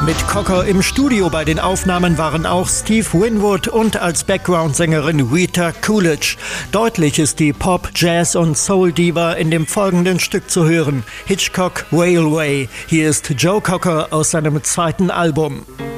Mit Cocker im Studio bei den Aufnahmen waren auch Steve Winwood und als Background-Sängerin Rita Coolidge. Deutlich ist die Pop-, Jazz- und Soul-Diva in dem folgenden Stück zu hören. Hitchcock Railway. Hier ist Joe Cocker aus seinem zweiten Album.